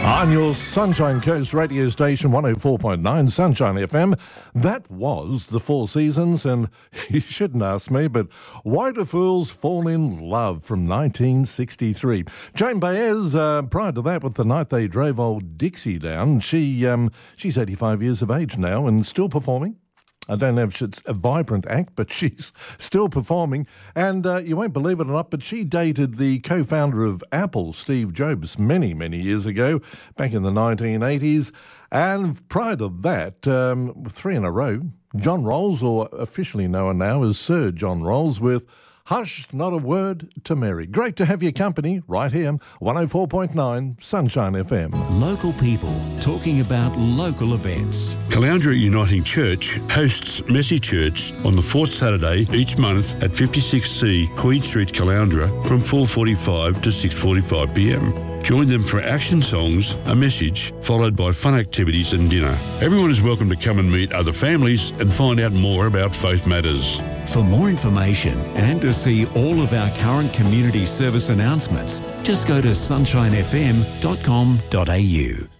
On your Sunshine Coast radio station, 104.9 Sunshine FM. That was the Four Seasons, and you shouldn't ask me, but Why Do Fools Fall in Love from 1963. Joan Baez, prior to that, with The Night They Drove Old Dixie Down. She's 85 years of age now and still performing. I don't know if it's a vibrant act, but she's still performing. And you won't believe it or not, but she dated the co-founder of Apple, Steve Jobs, many, many years ago, back in the 1980s. And prior to that, 3 in a row, John Rolls, or officially known now as Sir John Rolls, with Hush, Not a Word to Mary. Great to have your company right here, 104.9 Sunshine FM. Local people talking about local events. Caloundra Uniting Church hosts Messy Church on the fourth Saturday each month at 56C Queen Street, Caloundra from 4:45 to 6:45 p.m. Join them for action songs, a message, followed by fun activities and dinner. Everyone is welcome to come and meet other families and find out more about faith matters. For more information and to see all of our current community service announcements, just go to sunshinefm.com.au.